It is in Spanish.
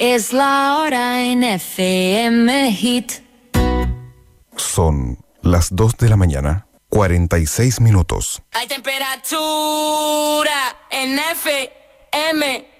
Es la hora en FM Hit. Son las 2 de la mañana, 46 minutos. Hay temperatura en FM